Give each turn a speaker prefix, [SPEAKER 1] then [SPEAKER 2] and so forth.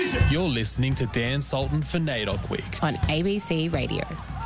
[SPEAKER 1] You're listening to Dan Sultan for NAIDOC Week
[SPEAKER 2] on ABC Radio.